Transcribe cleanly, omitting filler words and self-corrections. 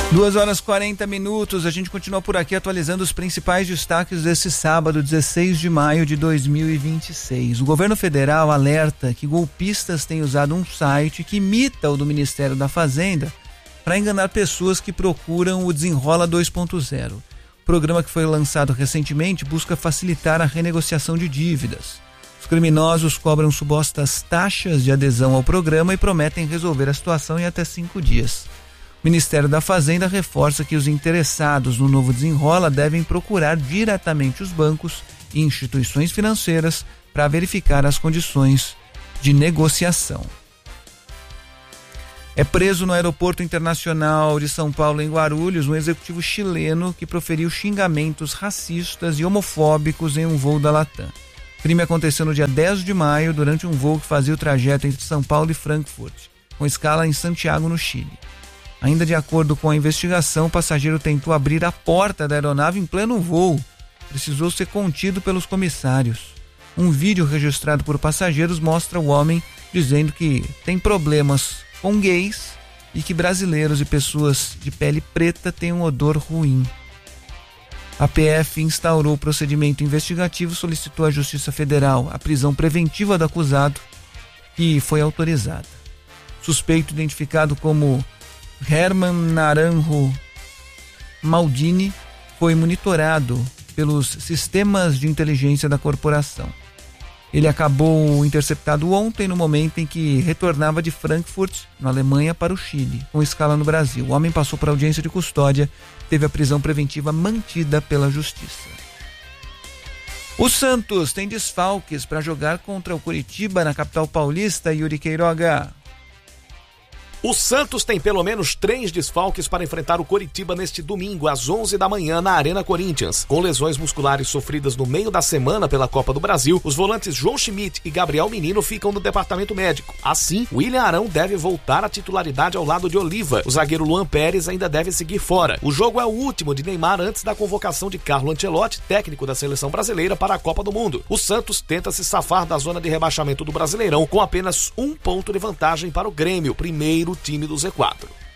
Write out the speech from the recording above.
2h40, a gente continua por aqui atualizando os principais destaques desse sábado, 16 de maio de 2026. O governo federal alerta que golpistas têm usado um site que imita o do Ministério da Fazenda para enganar pessoas que procuram o Desenrola 2.0. O programa, que foi lançado recentemente, busca facilitar a renegociação de dívidas. Os criminosos cobram supostas taxas de adesão ao programa e prometem resolver a situação em até 5 dias. O Ministério da Fazenda reforça que os interessados no novo Desenrola devem procurar diretamente os bancos e instituições financeiras para verificar as condições de negociação. É preso no Aeroporto Internacional de São Paulo, em Guarulhos, um executivo chileno que proferiu xingamentos racistas e homofóbicos em um voo da Latam. O crime aconteceu no dia 10 de maio, durante um voo que fazia o trajeto entre São Paulo e Frankfurt, com escala em Santiago, no Chile. Ainda de acordo com a investigação, o passageiro tentou abrir a porta da aeronave em pleno voo. Precisou ser contido pelos comissários. Um vídeo registrado por passageiros mostra o homem dizendo que tem problemas com gays e que brasileiros e pessoas de pele preta têm um odor ruim. A PF instaurou o procedimento investigativo e solicitou à Justiça Federal a prisão preventiva do acusado, que foi autorizada. Suspeito, identificado como Herman Naranjo Maldini, foi monitorado pelos sistemas de inteligência da corporação. Ele acabou interceptado ontem, no momento em que retornava de Frankfurt, na Alemanha, para o Chile, com escala no Brasil. O homem passou por audiência de custódia, teve a prisão preventiva mantida pela Justiça. O Santos tem desfalques para jogar contra o Coritiba na capital paulista, Yuri Queiroga. O Santos tem pelo menos 3 desfalques para enfrentar o Coritiba neste domingo, às 11 da manhã, na Arena Corinthians. Com lesões musculares sofridas no meio da semana pela Copa do Brasil, os volantes João Schmidt e Gabriel Menino ficam no departamento médico. Assim, William Arão deve voltar à titularidade ao lado de Oliva. O zagueiro Luan Pérez ainda deve seguir fora. O jogo é o último de Neymar antes da convocação de Carlo Ancelotti, técnico da seleção brasileira, para a Copa do Mundo. O Santos tenta se safar da zona de rebaixamento do Brasileirão com apenas 1 ponto de vantagem para o Grêmio, primeiro time do Z4.